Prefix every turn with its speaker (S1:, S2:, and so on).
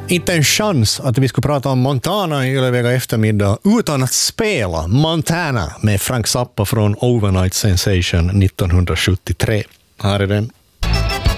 S1: Inte en chans att vi skulle prata om Montana i Ylevega eftermiddag utan att spela Montana med Frank Zappa från Overnight Sensation 1973. Här är den.